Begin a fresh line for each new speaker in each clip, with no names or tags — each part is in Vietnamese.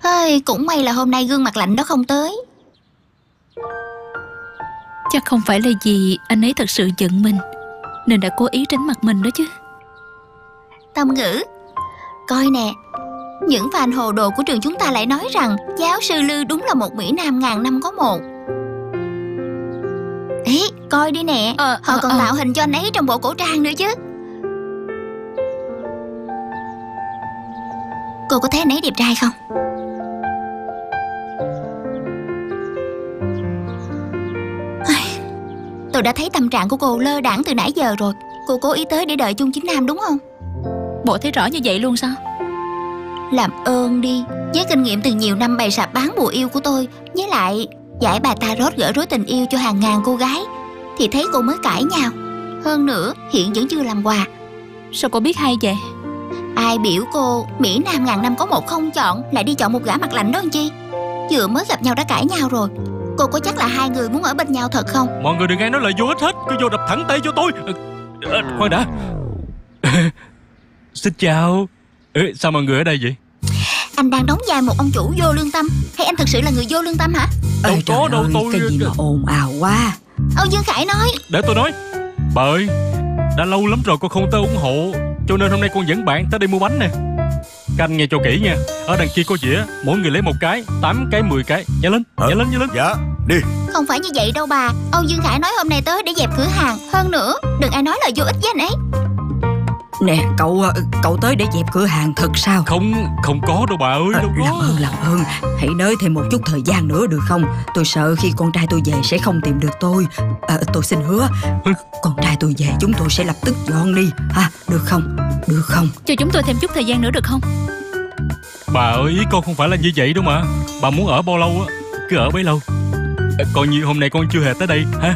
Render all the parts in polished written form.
Ơi, cũng may là hôm nay gương mặt lạnh đó không tới.
Chắc không phải là vì anh ấy thật sự giận mình nên đã cố ý tránh mặt mình đó chứ.
Tâm Ngữ, coi nè, những fan hồ đồ của trường chúng ta lại nói rằng giáo sư Lư đúng là một mỹ nam ngàn năm có một. Ý, coi đi nè, họ còn tạo hình cho anh ấy trong bộ cổ trang nữa chứ. Cô có thấy anh ấy đẹp trai không? Tôi đã thấy tâm trạng của cô lơ đãng từ nãy giờ rồi. Cô cố ý tới để đợi Chung Chính Nam đúng không?
Bộ thấy rõ như vậy luôn sao?
Làm ơn đi. Với kinh nghiệm từ nhiều năm bày sạp bán bùa yêu của tôi, với lại giải bà Tarot gỡ rối tình yêu cho hàng ngàn cô gái, thì thấy cô mới cãi nhau. Hơn nữa hiện vẫn chưa làm quà.
Sao cô biết hay vậy?
Ai biểu cô mỹ nam ngàn năm có một không chọn, lại đi chọn một gã mặt lạnh đó làm chi? Vừa mới gặp nhau đã cãi nhau rồi. Cô có chắc là hai người muốn ở bên nhau thật không?
Mọi người đừng nghe nói lời vô ích hết. Cứ vô đập thẳng tay cho tôi. Khoan đã. Xin chào. Sao mọi người ở đây vậy?
Anh đang đóng vai một ông chủ vô lương tâm, hay anh thực sự là người vô lương tâm hả?
Đâu có đâu, tôi...
Cái gì mà ồn ào quá.
Âu Dương Khải nói.
Để tôi nói. Bà ơi, đã lâu lắm rồi con không tới ủng hộ, cho nên hôm nay con dẫn bạn tới đây mua bánh nè. Các anh nghe cho kỹ nha. Ở đằng kia có dĩa, mỗi người lấy một cái, 8 cái, 10 cái. Nhanh lên, nhanh lên, nhanh lên.
Dạ, đi.
Không phải như vậy đâu bà. Âu Dương Khải nói hôm nay tới để dẹp cửa hàng. Hơn nữa, đừng ai nói lời vô ích với anh ấy.
Nè, cậu tới để dẹp cửa hàng thật sao?
Không có đâu bà ơi, đâu có.
Làm ơn, hãy nới thêm một chút thời gian nữa được không? Tôi sợ khi con trai tôi về sẽ không tìm được tôi. Tôi xin hứa, con trai tôi về chúng tôi sẽ lập tức dọn đi. Được không? Được không?
Cho chúng tôi thêm chút thời gian nữa được không?
Bà ơi, ý con không phải là như vậy đâu mà. Bà muốn ở bao lâu á, cứ ở bấy lâu. Coi như hôm nay con chưa hề tới đây ha.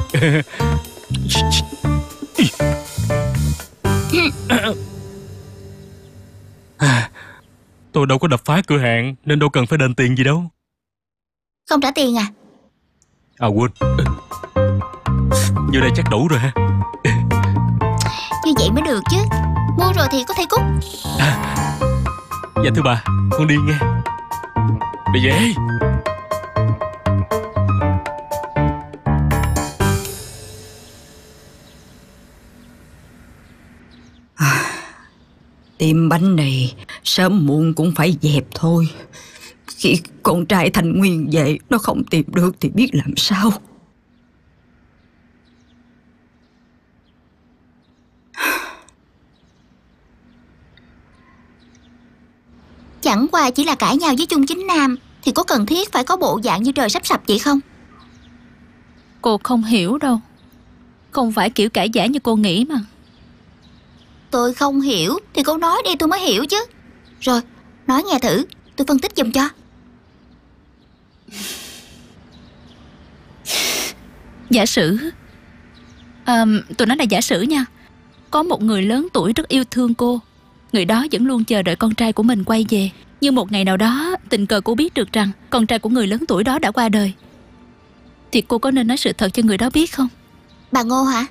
Tôi đâu có đập phá cửa hàng nên đâu cần phải đền tiền gì đâu.
Không trả tiền à?
Quên. Như đây chắc đủ rồi ha.
Như vậy mới được chứ. Mua rồi thì có thể cút.
Dạ thưa bà, con đi nghe. Đi về.
Tiệm bánh này sớm muộn cũng phải dẹp thôi. Khi con trai Thành Nguyên về nó không tìm được thì biết làm sao.
Chẳng qua chỉ là cãi nhau với Chung Chính Nam, thì có cần thiết phải có bộ dạng như trời sắp sập vậy không?
Cô không hiểu đâu. Không phải kiểu cãi giả như cô nghĩ mà.
Tôi không hiểu thì cô nói đi tôi mới hiểu chứ. Rồi, nói nghe thử, tôi phân tích giùm cho.
Giả sử tôi nói là giả sử nha. Có một người lớn tuổi rất yêu thương cô. Người đó vẫn luôn chờ đợi con trai của mình quay về. Nhưng một ngày nào đó tình cờ cô biết được rằng con trai của người lớn tuổi đó đã qua đời. Thì cô có nên nói sự thật cho người đó biết không?
Bà Ngô hả?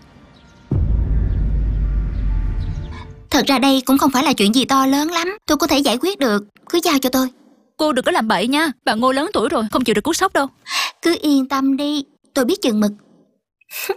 Thật ra đây cũng không phải là chuyện gì to lớn lắm. Tôi có thể giải quyết được. Cứ giao cho tôi.
Cô đừng có làm bậy nha. Bà Ngô lớn tuổi rồi, không chịu được cú sốc đâu.
Cứ yên tâm đi. Tôi biết chừng mực.